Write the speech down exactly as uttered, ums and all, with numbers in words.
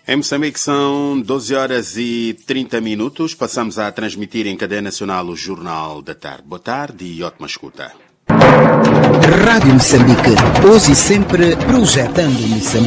Em Moçambique são doze horas e trinta minutos. Passamos a transmitir em cadeia nacional o Jornal da Tarde. Boa tarde e ótima escuta. Rádio Moçambique, hoje e sempre projetando Moçambique.